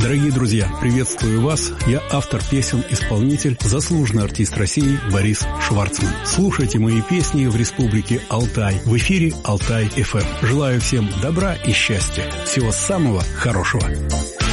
Дорогие друзья, приветствую вас. Я автор песен-исполнитель, заслуженный артист России Борис Шварцман. Слушайте мои песни в Республике Алтай. В эфире Алтай ФМ. Желаю всем добра и счастья. Всего самого хорошего.